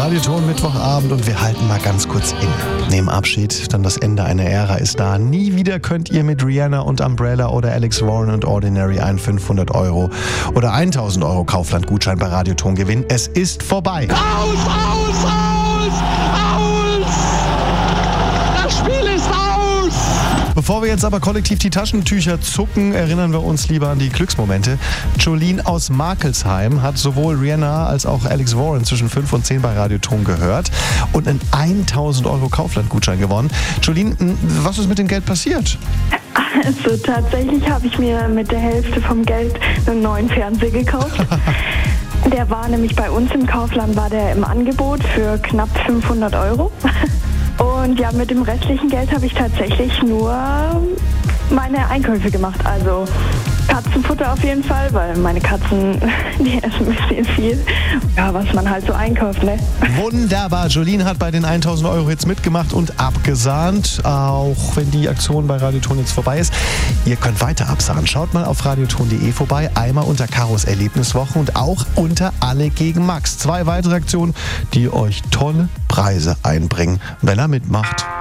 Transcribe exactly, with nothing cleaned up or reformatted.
Radioton Mittwochabend und wir halten mal ganz kurz inne. Nehmen Abschied, dann das Ende einer Ära ist da. Nie wieder könnt ihr mit Rihanna und Umbrella oder Alex Warren und Ordinary einen fünfhundert Euro oder tausend Euro Kaufland-Gutschein bei Radioton gewinnen. Es ist vorbei. Aus, aus, aus, aus! Das Spiel ist aus! Bevor wir jetzt aber kollektiv die Taschentücher zucken, erinnern wir uns lieber an die Glücksmomente. Jolene aus Markelsheim hat sowohl Rihanna als auch Alex Warren zwischen fünf und zehn bei Radioton gehört und einen tausend Euro Kaufland-Gutschein gewonnen. Jolene, was ist mit dem Geld passiert? Also tatsächlich habe ich mir mit der Hälfte vom Geld einen neuen Fernseher gekauft. Der war nämlich bei uns im Kaufland, war der im Angebot für knapp fünfhundert Euro. Und ja, mit dem restlichen Geld habe ich tatsächlich nur meine Einkäufe gemacht. Also Katzenfutter auf jeden Fall, weil meine Katzen, die essen ein bisschen viel. Ja, was man halt so einkauft, ne? Wunderbar. Jolene hat bei den tausend Euro Hits mitgemacht und abgesahnt, auch wenn die Aktion bei Radioton jetzt vorbei ist. Ihr könnt weiter absahnen. Schaut mal auf radioton punkt de vorbei, einmal unter Karos Erlebniswoche und auch unter Alle gegen Max. Zwei weitere Aktionen, die euch tolle Preise einbringen, wenn er mitmacht.